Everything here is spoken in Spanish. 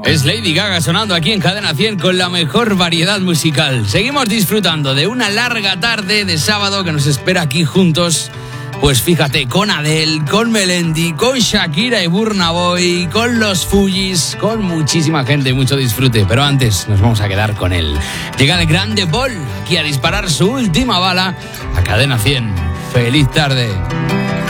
Es Lady Gaga sonando aquí en Cadena 100 con la mejor variedad musical. Seguimos disfrutando de una larga tarde de sábado que nos espera aquí juntos. Pues fíjate, con Adele, con Melendi, con Shakira y Burna Boy, con los Fugees, con muchísima gente y mucho disfrute. Pero antes nos vamos a quedar con él. Llega el grande Paul aquí a disparar su última bala a Cadena 100. ¡Feliz tarde!